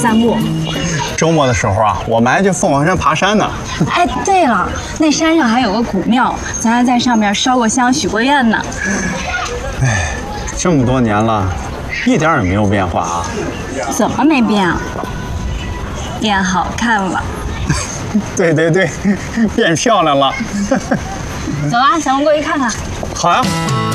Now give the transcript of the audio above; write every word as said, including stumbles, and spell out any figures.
散步。 周末的时候啊，我们还去凤凰山爬山呢。 哎，对了，那山上还有个古庙，咱还在上面烧过香、许过愿呢。 哎，这么多年了，一点也没有变化啊。 怎么没变啊？变好看了。 对对对，变漂亮了。 走啦，咱们过去看看。 好呀。